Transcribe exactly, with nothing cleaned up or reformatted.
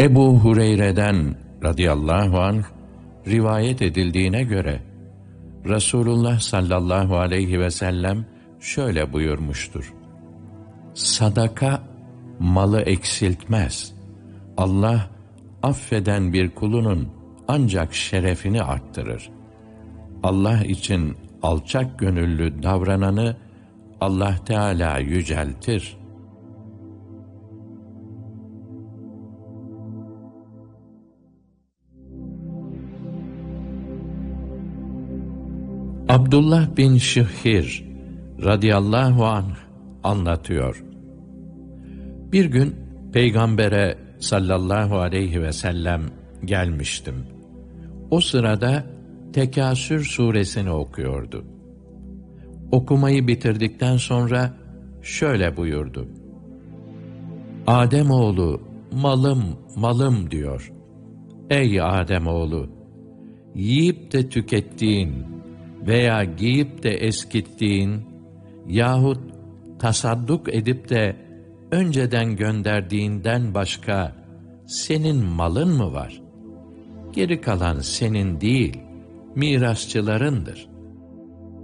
Ebu Hureyre'den radıyallahu anh rivayet edildiğine göre Resulullah sallallahu aleyhi ve sellem şöyle buyurmuştur: Sadaka malı eksiltmez. Allah affeden bir kulunun ancak şerefini arttırır. Allah için alçak gönüllü davrananı Allah Teala yüceltir. Abdullah bin Şihhir radıyallahu anh anlatıyor. Bir gün Peygamber'e sallallahu aleyhi ve sellem gelmiştim. O sırada Tekâsür suresini okuyordu. Okumayı bitirdikten sonra şöyle buyurdu: Ademoğlu, malım, malım diyor. Ey Ademoğlu! Yiyip de tükettiğin veya giyip de eskittiğin yahut tasadduk edip de önceden gönderdiğinden başka senin malın mı var? Geri kalan senin değil, mirasçılarındır.